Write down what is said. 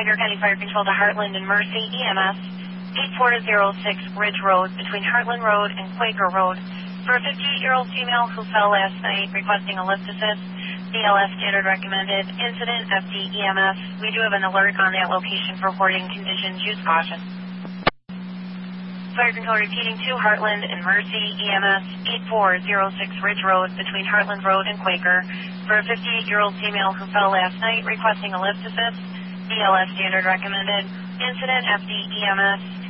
Tiger County Fire Control to Heartland and Mercy EMS, 8406 Ridge Road between Heartland Road and Quaker Road for a 58-year-old female who fell last night requesting a lift assist. BLS standard recommended. Incident FD-EMS. We do have an alert on that location for hoarding conditions. Use caution. Fire Control repeating to Heartland and Mercy EMS, 8406 Ridge Road between Heartland Road and Quaker for a 58-year-old female who fell last night requesting a lift assist. BLS standard recommended. Incident FD-EMS.